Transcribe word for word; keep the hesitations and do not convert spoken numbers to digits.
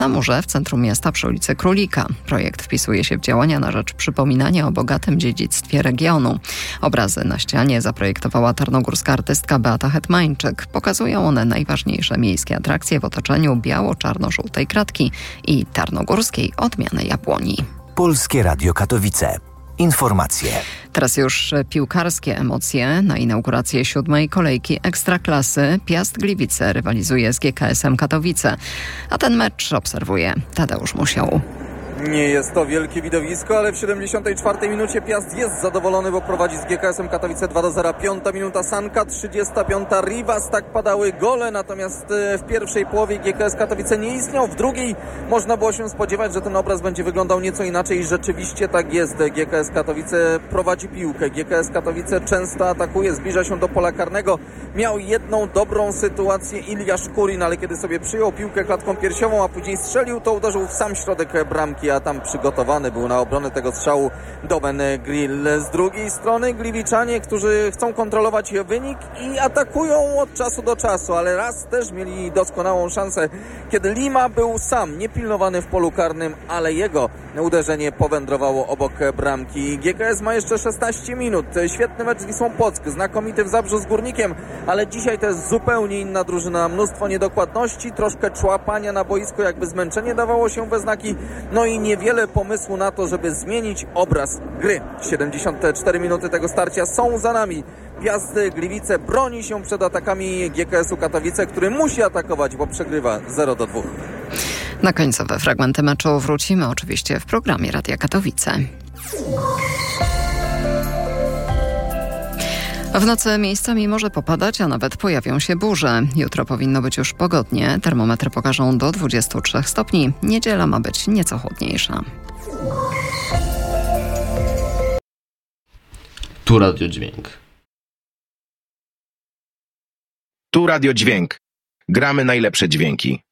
na murze w centrum miasta przy ulicy Królika. Projekt wpisuje się w działania na rzecz przypominania o bogatym dziedzictwie regionu. Obrazy na ścianie zaprojektowała tarnogórska artystka Beata Hetmańczyk. Pokazują one najważniejsze miejskie atrakcje w otoczeniu biało-czarno-żółtej kratki i tarnogórskiej odmiany jabłoni. Polskie Radio Katowice. Informacje. Teraz już piłkarskie emocje. Na inaugurację siódmej kolejki Ekstraklasy Piast Gliwice rywalizuje z G K S-em Katowice. A ten mecz obserwuje Tadeusz Musiał. Nie jest to wielkie widowisko, ale w siedemdziesiątej czwartej minucie Piast jest zadowolony, bo prowadzi z G K S-em Katowice dwa do zera. Piąta minuta Sanka, trzydziesta piąta Rivas. Tak padały gole, natomiast w pierwszej połowie G K S Katowice nie istniał. W drugiej można było się spodziewać, że ten obraz będzie wyglądał nieco inaczej i rzeczywiście tak jest. G K S Katowice prowadzi piłkę. G K S Katowice często atakuje, zbliża się do pola karnego. Miał jedną dobrą sytuację Ilja Szkurin, ale kiedy sobie przyjął piłkę klatką piersiową, a później strzelił, to uderzył w sam środek bramki, a tam przygotowany był na obronę tego strzału Domen Grill. Z drugiej strony Gliwiczanie, którzy chcą kontrolować wynik i atakują od czasu do czasu, ale raz też mieli doskonałą szansę, kiedy Lima był sam, niepilnowany w polu karnym, ale jego uderzenie powędrowało obok bramki. G K S ma jeszcze szesnaście minut. Świetny mecz z Wisłą Płock, znakomity w Zabrzu z Górnikiem, ale dzisiaj to jest zupełnie inna drużyna. Mnóstwo niedokładności, troszkę człapania na boisku, jakby zmęczenie dawało się we znaki, no i niewiele pomysłu na to, żeby zmienić obraz gry. siedemdziesiąte cztery minuty tego starcia są za nami. Piast Gliwice broni się przed atakami G K S-u Katowice, który musi atakować, bo przegrywa zero do dwóch. Na końcowe fragmenty meczu wrócimy oczywiście w programie Radia Katowice. W nocy miejscami może popadać, a nawet pojawią się burze. Jutro powinno być już pogodnie. Termometry pokażą do dwudziestu trzech stopni. Niedziela ma być nieco chłodniejsza. Tu Radio Dźwięk. Tu Radio Dźwięk. Gramy najlepsze dźwięki.